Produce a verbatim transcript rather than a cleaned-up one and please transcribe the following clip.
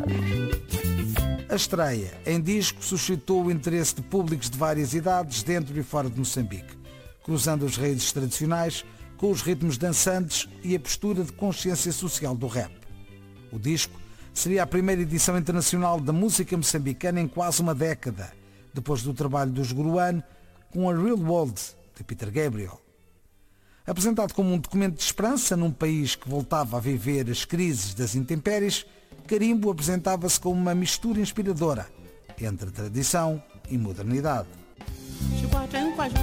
A estreia em disco suscitou o interesse de públicos de várias idades dentro e fora de Moçambique, cruzando as raízes tradicionais com os ritmos dançantes e a postura de consciência social do rap. O disco seria a primeira edição internacional da música moçambicana em quase uma década, depois do trabalho dos Guruan com a Real World, de Peter Gabriel. Apresentado como um documento de esperança num país que voltava a viver as crises das intempéries, Carimbo apresentava-se como uma mistura inspiradora entre tradição e modernidade.